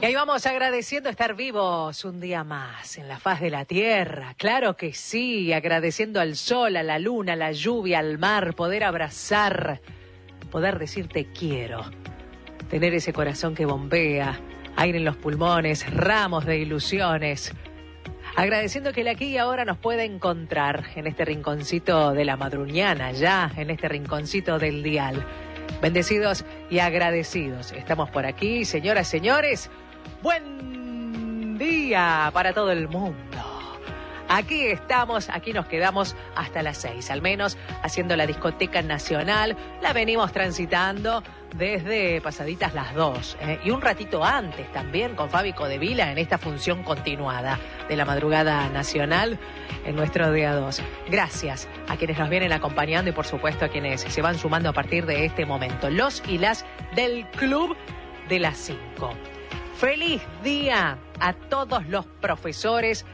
Y ahí vamos agradeciendo estar vivos un día más en la faz de la tierra. Claro que sí, agradeciendo al sol, a la luna, a la lluvia, al mar, poder abrazar, poder decir te quiero, tener ese corazón que bombea, aire en los pulmones, ramos de ilusiones. Agradeciendo que el aquí y ahora nos pueda encontrar en este rinconcito de la madruñana, ya en este rinconcito del dial. Bendecidos y agradecidos. Estamos por aquí, señoras, señores. Buen día para todo el mundo. Aquí estamos, aquí nos quedamos hasta las 6, al menos haciendo la discoteca nacional. La venimos transitando desde pasaditas las 2, y un ratito antes también con Fabi Codevila en esta función continuada de la madrugada nacional en nuestro día 2. Gracias a quienes nos vienen acompañando y por supuesto a quienes se van sumando a partir de este momento. Los y las del Club de las 5. Feliz día a todos los profesores